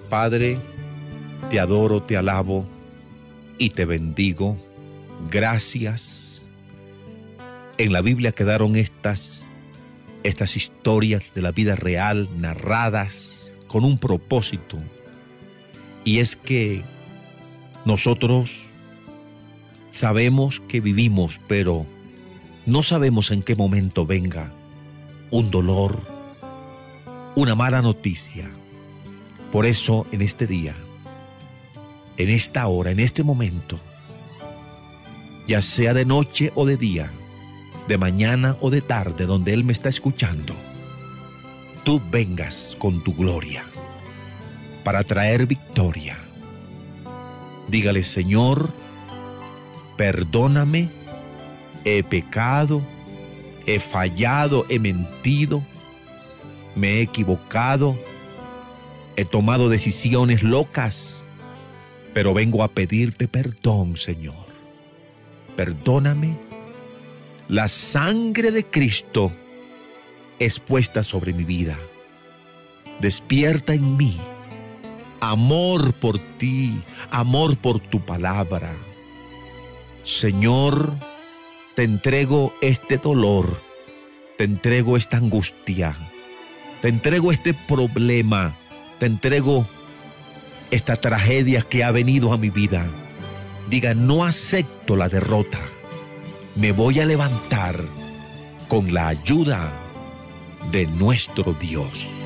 Padre, te adoro, te alabo y te bendigo. Gracias. En la Biblia quedaron estas historias de la vida real narradas con un propósito, y es que nosotros sabemos que vivimos, pero no sabemos en qué momento venga un dolor, una mala noticia. Por eso en este día, en esta hora, en este momento, ya sea de noche o de día, de mañana o de tarde, donde Él me está escuchando, tú vengas con tu gloria para traer victoria. Dígale: Señor, perdóname, he pecado, he fallado, he mentido, me he equivocado, he tomado decisiones locas, pero vengo a pedirte perdón, Señor. Perdóname. La sangre de Cristo es puesta sobre mi vida. Despierta en mí amor por ti, amor por tu palabra. Señor, te entrego este dolor, te entrego esta angustia, te entrego este problema, te entrego esta tragedia que ha venido a mi vida. Diga: no acepto la derrota. Me voy a levantar con la ayuda de nuestro Dios.